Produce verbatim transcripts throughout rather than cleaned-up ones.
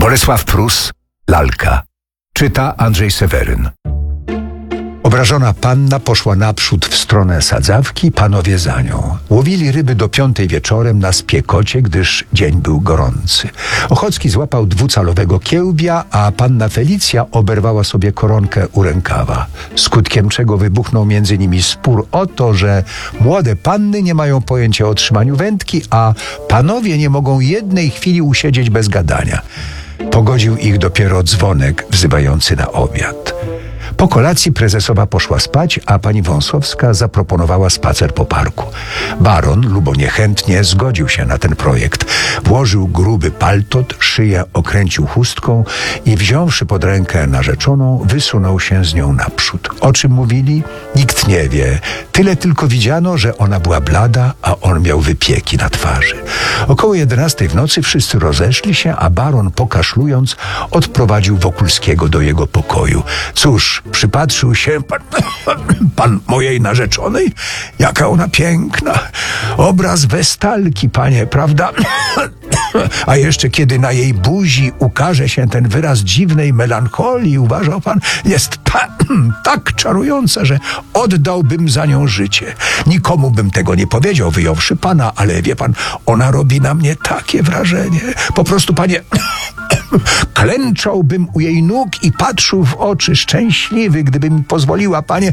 Bolesław Prus, Lalka. Czyta Andrzej Seweryn. Obrażona panna poszła naprzód w stronę sadzawki, panowie za nią. Łowili ryby do piątej wieczorem na spiekocie, gdyż dzień był gorący. Ochocki złapał dwucalowego kiełbia, a panna Felicja oberwała sobie koronkę u rękawa. Skutkiem czego wybuchnął między nimi spór o to, że młode panny nie mają pojęcia o trzymaniu wędki, a panowie nie mogą jednej chwili usiedzieć bez gadania. Pogodził ich dopiero dzwonek wzywający na obiad. Po kolacji prezesowa poszła spać, a pani Wąsowska zaproponowała spacer po parku. Baron, lubo niechętnie, zgodził się na ten projekt. Włożył gruby paltot, szyję okręcił chustką i wziąwszy pod rękę narzeczoną, wysunął się z nią naprzód. O czym mówili? Nikt nie wie. Tyle tylko widziano, że ona była blada, a on miał wypieki na twarzy. Około jedenastej w nocy wszyscy rozeszli się, a baron, pokaszlując, odprowadził Wokulskiego do jego pokoju. Cóż, przypatrzył się pan, pan mojej narzeczonej? Jaka ona piękna. Obraz Westalki, panie, prawda? A jeszcze kiedy na jej buzi ukaże się ten wyraz dziwnej melancholii, uważał pan, jest ta, tak czarująca, że oddałbym za nią życie. Nikomu bym tego nie powiedział, wyjąwszy pana, ale wie pan, ona robi na mnie takie wrażenie. Po prostu, panie, klęczałbym u jej nóg i patrzył w oczy, szczęśliwy, gdyby mi pozwoliła, panie,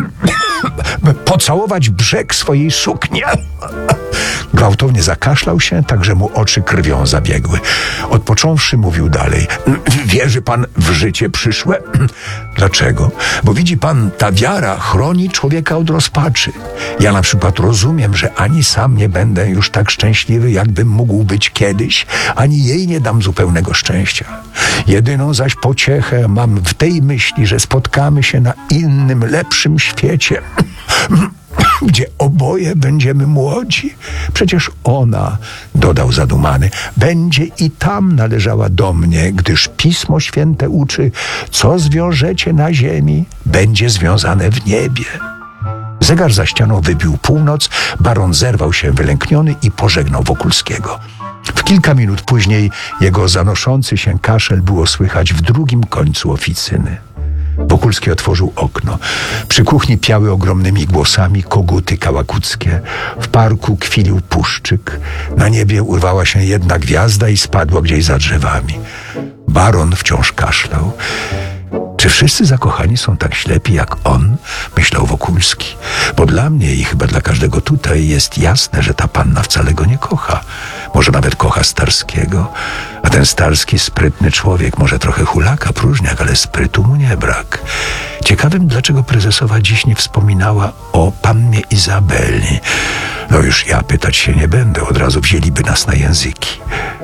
pocałować brzeg swojej sukni. Gwałtownie zakaszlał się, tak że mu oczy krwią zabiegły. Odpocząwszy, mówił dalej. Wierzy pan w życie przyszłe? Dlaczego? Bo widzi pan, ta wiara chroni człowieka od rozpaczy. Ja na przykład rozumiem, że ani sam nie będę już tak szczęśliwy, jakbym mógł być kiedyś, ani jej nie dam zupełnego szczęścia. Jedyną zaś pociechę mam w tej myśli, że spotkamy się na innym, lepszym świecie, gdzie oboje będziemy młodzi. Przecież ona, dodał zadumany, będzie i tam należała do mnie, gdyż Pismo Święte uczy, co zwiążecie na ziemi, będzie związane w niebie. Zegar za ścianą wybił północ, baron zerwał się wylękniony i pożegnał Wokulskiego. W kilka minut później jego zanoszący się kaszel było słychać w drugim końcu oficyny. Wokulski otworzył okno. Przy kuchni piały ogromnymi głosami koguty kałakuckie. W parku kwilił puszczyk. Na niebie urwała się jedna gwiazda i spadła gdzieś za drzewami. Baron wciąż kaszlał. Czy wszyscy zakochani są tak ślepi jak on? Myślał Wokulski. Bo dla mnie i chyba dla każdego tutaj jest jasne, że ta panna wcale go nie kocha. Może nawet kocha Starskiego. A ten Starski, sprytny człowiek, może trochę hulaka, próżniak, ale sprytu mu nie brak. Ciekawym, dlaczego prezesowa dziś nie wspominała o pannie Izabeli. No już ja pytać się nie będę, od razu wzięliby nas na języki.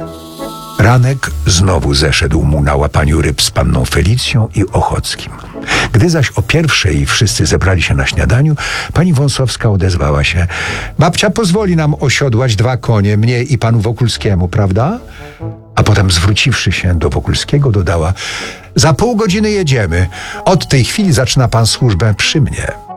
Ranek znowu zeszedł mu na łapaniu ryb z panną Felicją i Ochockim. Gdy zaś o pierwszej wszyscy zebrali się na śniadaniu, pani Wąsowska odezwała się. Babcia pozwoli nam osiodłać dwa konie, mnie i panu Wokulskiemu, prawda? A potem zwróciwszy się do Wokulskiego dodała. Za pół godziny jedziemy. Od tej chwili zaczyna pan służbę przy mnie.